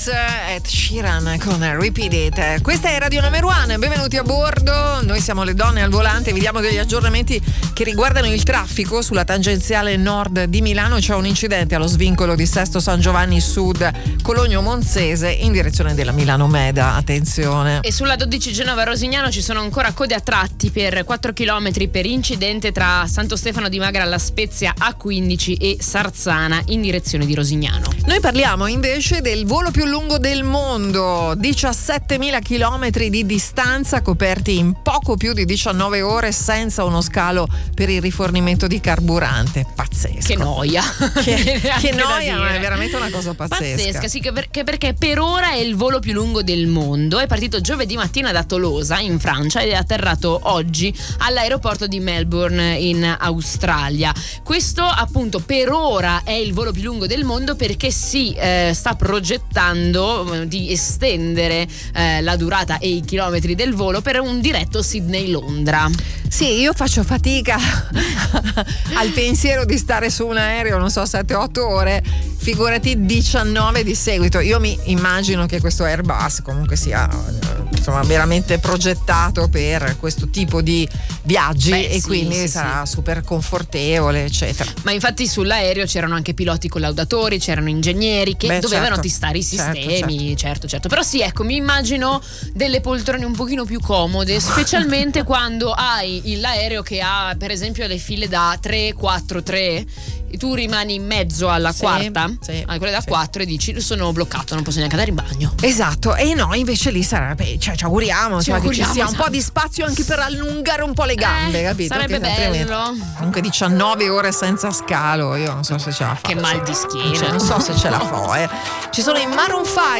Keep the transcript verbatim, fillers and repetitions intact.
Ed Sheeran con Repeat It. Questa è Radio Number One, benvenuti a bordo. Noi siamo le donne al volante, vi diamo degli aggiornamenti che riguardano il traffico. Sulla tangenziale nord di Milano c'è un incidente allo svincolo di Sesto San Giovanni Sud Cologno Monzese in direzione della Milano Meda, attenzione. E sulla dodici Genova Rosignano ci sono ancora code a tratti per quattro chilometri per incidente tra Santo Stefano di Magra La Spezia A quindici e Sarzana in direzione di Rosignano. Noi parliamo invece del volo più lungo del mondo, diciassettemila chilometri di distanza coperti in poco più di diciannove ore senza uno scalo per il rifornimento di carburante. Pazzesco. Che noia. Che, che noia, ma è veramente una cosa pazzesca. Pazzesca, sì, che perché, perché per ora è il volo più lungo del mondo. È partito giovedì mattina da Tolosa in Francia ed è atterrato oggi all'aeroporto di Melbourne in Australia. Questo appunto per ora è il volo più lungo del mondo perché si eh, sta progettando di estendere eh, la durata e i chilometri del volo per un diretto Sydney-Londra. Sì, io faccio fatica al pensiero di stare su un aereo, non so, sette otto ore, figurati diciannove di seguito. Io mi immagino che questo Airbus comunque sia insomma veramente progettato per questo tipo di viaggi. Beh, e sì, quindi sì, sarà sì. super confortevole, eccetera. Ma infatti sull'aereo c'erano anche piloti collaudatori, c'erano ingegneri che Beh, dovevano certo. testare i sistemi, certo, certo. certo certo però sì, ecco, mi immagino delle poltrone un pochino più comode, specialmente quando hai l'aereo che ha per esempio le file da tre quattro tre e tu rimani in mezzo alla sì, quarta sì, a quelle da sì. quattro e dici sono bloccato, non posso neanche andare in bagno. Esatto, e no, invece lì sarebbe, cioè ci auguriamo, ci, cioè, auguriamo, che ci sia esatto. un po' di spazio anche per allungare un po' le gambe, eh, capito? Sarebbe che bello. Comunque diciannove ore senza scalo, io non so se ce la fa. Che mal di schiena. Cioè, non so se ce la fa, eh. Ci sono i Maroon cinque